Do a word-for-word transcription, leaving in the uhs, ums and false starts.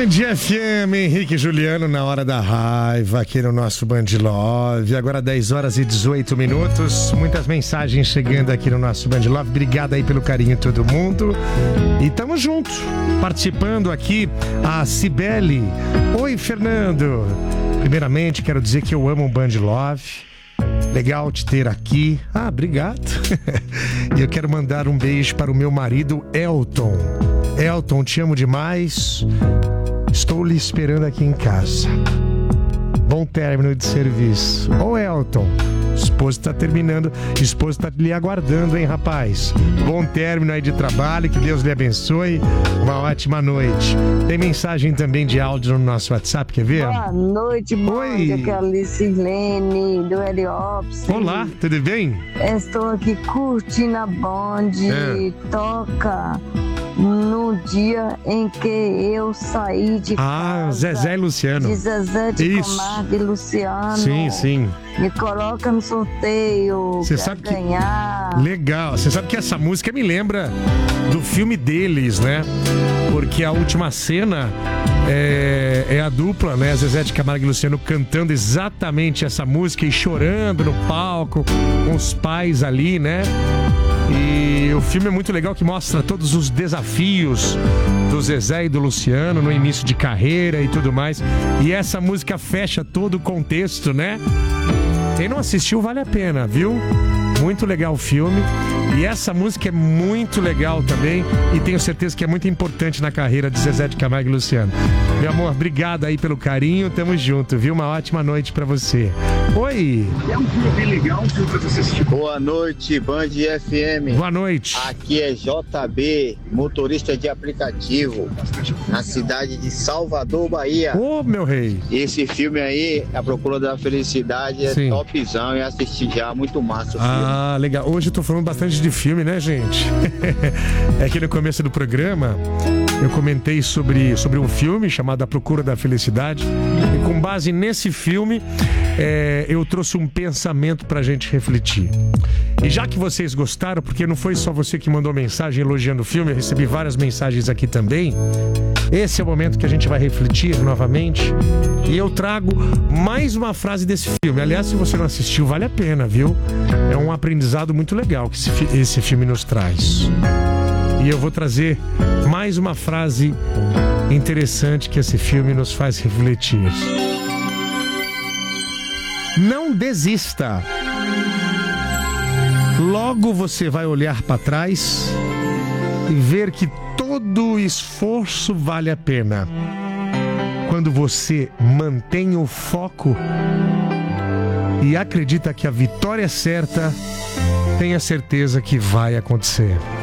Band F M, Henrique e Juliano na hora da raiva aqui no nosso Band Love. Agora dez horas e dezoito minutos. Muitas mensagens chegando aqui no nosso Band Love. Obrigado aí pelo carinho de todo mundo. E tamo junto. Participando aqui a Cibele. Oi, Fernando. Primeiramente, quero dizer que eu amo o Band Love. Legal te ter aqui. Ah, obrigado. E eu quero mandar um beijo para o meu marido Elton. Elton, te amo demais. Estou lhe esperando aqui em casa. Bom término de serviço. Ô Elton, esposo tá terminando, esposo tá lhe aguardando, hein, rapaz? Bom término aí de trabalho, que Deus lhe abençoe. Uma ótima noite. Tem mensagem também de áudio no nosso WhatsApp, quer ver? Boa noite, bom Oi. dia, que é a Licilene do Heliópolis. Olá, tudo bem? Estou aqui curtindo a Band. É. Toca no dia em que eu saí de Ah, casa. Zezé e Luciano. De Zezé de Isso. Camargo e Luciano. Sim, sim. Me coloca no sorteio. Você pra sabe que- ganhar. Legal, você sabe que essa música me lembra do filme deles, né? Porque a última cena é, é a dupla, né? Zezé de Camargo e Luciano cantando exatamente essa música e chorando no palco com os pais ali, né? E o filme é muito legal, que mostra todos os desafios do Zezé e do Luciano no início de carreira e tudo mais. E essa música fecha todo o contexto, né? Quem não assistiu, vale a pena, viu? Muito legal o filme. E essa música é muito legal também. E tenho certeza que é muito importante na carreira de Zezé de Camargo e Luciano. Meu amor, obrigado aí pelo carinho. Tamo junto, viu? Uma ótima noite pra você. Oi! É um filme bem legal, um filme pra você assistir. Boa noite, Band F M. Boa noite. Aqui é J B, motorista de aplicativo, na cidade de Salvador, Bahia. Ô, meu rei! Esse filme aí, A Procura da Felicidade, é Sim. topzão. Eu assisti já, muito massa o filme. Ah, legal. Hoje eu tô falando bastante de filme, né, gente? É que no começo do programa eu comentei sobre, sobre um filme chamado A Procura da Felicidade. E com base nesse filme, é, eu trouxe um pensamento pra gente refletir. E já que vocês gostaram, porque não foi só você que mandou mensagem elogiando o filme, eu recebi várias mensagens aqui também. Esse é o momento que a gente vai refletir novamente. E eu trago mais uma frase desse filme. Aliás, se você não assistiu, vale a pena, viu? É um aprendizado muito legal que esse, fi- esse filme nos traz. E eu vou trazer mais uma frase interessante que esse filme nos faz refletir. Não desista. Logo você vai olhar para trás e ver que todo o esforço vale a pena. Quando você mantém o foco e acredita que a vitória é certa, tenha certeza que vai acontecer.